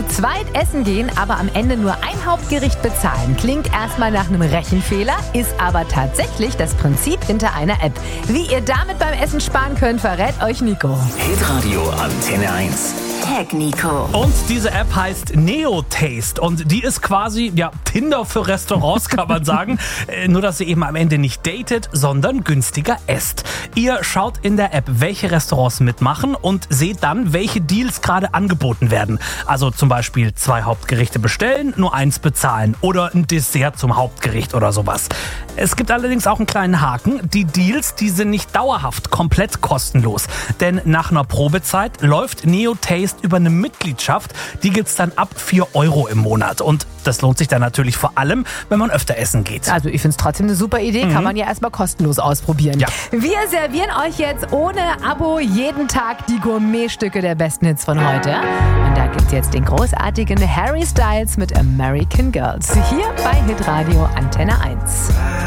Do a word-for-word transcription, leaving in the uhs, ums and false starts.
zu zweit essen gehen, aber am Ende nur ein Hauptgericht bezahlen. Klingt erstmal nach einem Rechenfehler, ist aber tatsächlich das Prinzip hinter einer App. Wie ihr damit beim Essen sparen könnt, verrät euch Nico. Hitradio Antenne eins. Tag Nico. Und diese App heißt Neotaste und die ist quasi, ja, Tinder für Restaurants, kann man sagen. äh, nur, dass sie eben am Ende nicht datet, sondern günstiger esst. Ihr schaut in der App, welche Restaurants mitmachen und seht dann, welche Deals gerade angeboten werden. Also zum Beispiel zwei Hauptgerichte bestellen, nur eins bezahlen oder ein Dessert zum Hauptgericht oder sowas. Es gibt allerdings auch einen kleinen Haken. Die Deals, die sind nicht dauerhaft komplett kostenlos. Denn nach einer Probezeit läuft Neotaste über eine Mitgliedschaft. Die gibt's dann ab vier Euro im Monat. Und das lohnt sich dann natürlich vor allem, wenn man öfter essen geht. Also ich finde es trotzdem eine super Idee, mhm. kann man ja erstmal kostenlos ausprobieren. Ja. Wir servieren euch jetzt ohne Abo jeden Tag die Gourmetstücke der besten Hits von heute. Und da gibt's jetzt den großartigen Harry Styles mit American Girls. Hier bei Hitradio Antenne eins.